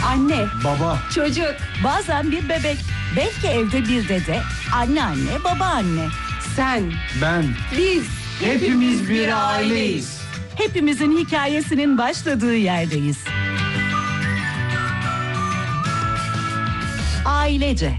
Anne, Baba, çocuk, Bazen bir bebek, belki evde bir dede, anneanne, babaanne. sen, ben, biz, hepimiz bir aileyiz. Hepimizin hikayesinin başladığı yerdeyiz. Ailece.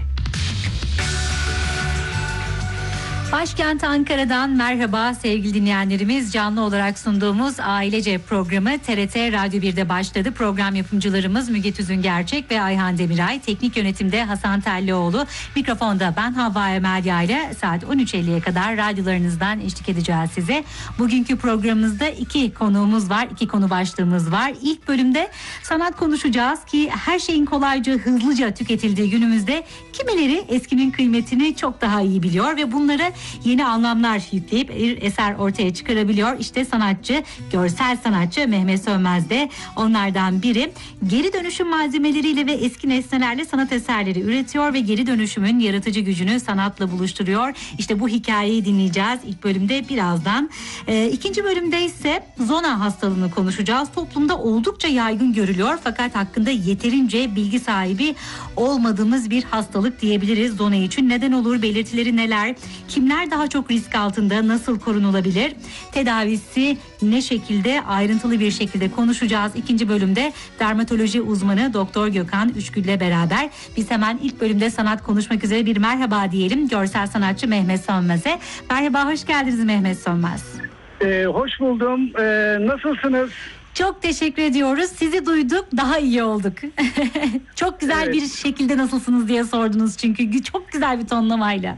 Başkent Ankara'dan merhaba sevgili dinleyenlerimiz. Canlı olarak sunduğumuz Ailece programı TRT Radyo 1'de başladı. Program yapımcılarımız Müge Tüzün Gerçek ve Ayhan Demiray. Teknik yönetimde Hasan Tellioğlu. Mikrofonda ben Havva Emelya ile saat 13.50'ye kadar radyolarınızdan eşlik edeceğiz size. Bugünkü programımızda iki konuğumuz var. İki konu başlığımız var. İlk bölümde sanat konuşacağız ki her şeyin kolayca hızlıca tüketildiği günümüzde kimileri eskinin kıymetini çok daha iyi biliyor ve bunlara yeni anlamlar yükleyip bir eser ortaya çıkarabiliyor. İşte sanatçı, görsel sanatçı Mehmet Sönmez de onlardan biri. Geri dönüşüm malzemeleriyle ve eski nesnelerle sanat eserleri üretiyor ve geri dönüşümün yaratıcı gücünü sanatla buluşturuyor. İşte bu hikayeyi dinleyeceğiz ilk bölümde birazdan. İkinci bölümde ise zona hastalığını konuşacağız. Toplumda oldukça yaygın görülüyor fakat hakkında yeterince bilgi sahibi olmadığımız bir hastalık diyebiliriz zona için. Neden olur, belirtileri neler, kimler daha çok risk altında, nasıl korunulabilir, tedavisi ne şekilde, ayrıntılı bir şekilde konuşacağız. İkinci bölümde dermatoloji uzmanı Doktor Gökhan Üçgül'le beraber biz hemen ilk bölümde sanat konuşmak üzere bir merhaba diyelim görsel sanatçı Mehmet Sönmez'e. Merhaba, hoş geldiniz Mehmet Sönmez. Hoş buldum. Nasılsınız? Çok teşekkür ediyoruz. Sizi duyduk, daha iyi olduk. Çok güzel bir şekilde nasılsınız diye sordunuz çünkü çok güzel bir tonlamayla.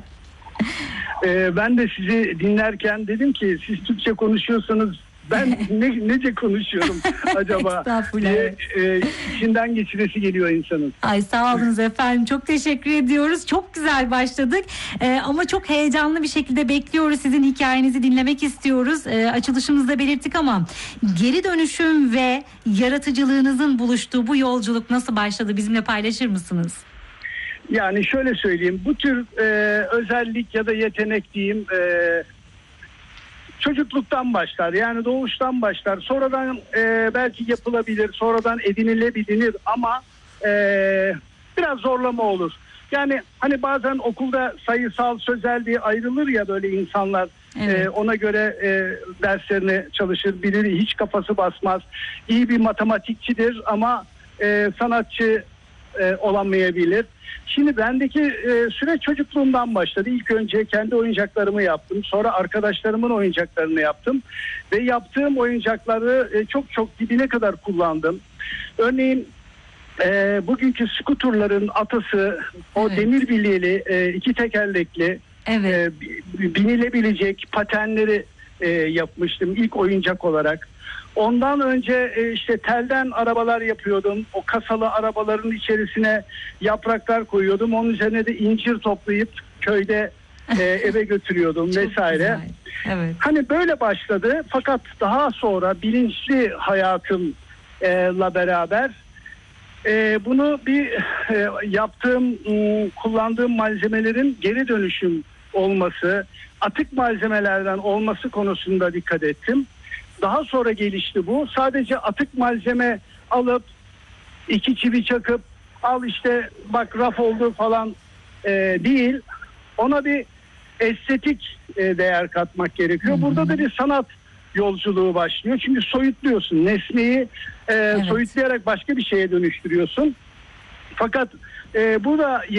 Ben de sizi dinlerken dedim ki siz Türkçe konuşuyorsanız ben nece konuşuyorum acaba diye içinden geçiresi geliyor insanın. Ay sağ olunuz efendim, çok teşekkür ediyoruz. Çok güzel başladık ama çok heyecanlı bir şekilde bekliyoruz, sizin hikayenizi dinlemek istiyoruz. Açılışımızda belirttik ama geri dönüşüm ve yaratıcılığınızın buluştuğu bu yolculuk nasıl başladı, bizimle paylaşır mısınız? Yani şöyle söyleyeyim, bu tür özellik ya da yetenek diyeyim çocukluktan başlar, yani doğuştan başlar, sonradan belki yapılabilir, sonradan edinilebilir ama biraz zorlama olur. Yani hani bazen okulda sayısal sözel diye ayrılır ya böyle insanlar. Evet. Ona göre derslerini çalışır, bilir, hiç kafası basmaz, iyi bir matematikçidir ama sanatçı olamayabilir. Şimdi bendeki süreç çocukluğumdan başladı. İlk önce kendi oyuncaklarımı yaptım. Sonra arkadaşlarımın oyuncaklarını yaptım. Ve yaptığım oyuncakları çok dibine kadar kullandım. Örneğin bugünkü skuturların atası, o evet, demir bilyeli, iki tekerlekli, evet, binilebilecek patenleri yapmıştım ilk oyuncak olarak. Ondan önce işte telden arabalar yapıyordum. O kasalı arabaların içerisine yapraklar koyuyordum. Onun üzerine de incir toplayıp köyde eve götürüyordum vesaire. Evet. Hani böyle başladı. Fakat daha sonra bilinçli hayatımla beraber bunu bir yaptığım, kullandığım malzemelerin geri dönüşüm olması, atık malzemelerden olması konusunda dikkat ettim. Daha sonra gelişti bu. Sadece atık malzeme alıp iki çivi çakıp al işte bak raf oldu falan değil. Ona bir estetik değer katmak gerekiyor. Burada da bir sanat yolculuğu başlıyor. Çünkü soyutluyorsun. Nesneyi evet, soyutlayarak başka bir şeye dönüştürüyorsun. Fakat burada